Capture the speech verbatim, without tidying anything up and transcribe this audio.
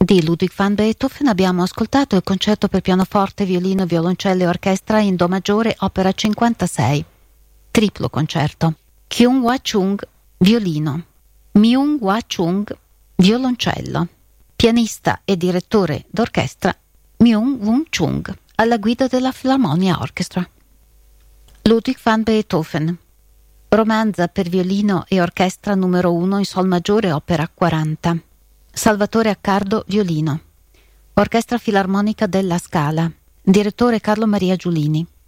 Di Ludwig van Beethoven abbiamo ascoltato il concerto per pianoforte, violino, violoncello e orchestra in Do maggiore, opera cinquantasei, triplo concerto. Kyung-Hwa Chung, violino. Myung-Hwa Chung, violoncello. Pianista e direttore d'orchestra Myung-Woo Chung, alla guida della Philharmonia Orchestra. Ludwig van Beethoven, romanza per violino e orchestra numero uno in sol maggiore, opera quaranta. Salvatore Accardo, violino. Orchestra Filarmonica della Scala, direttore Carlo Maria Giulini.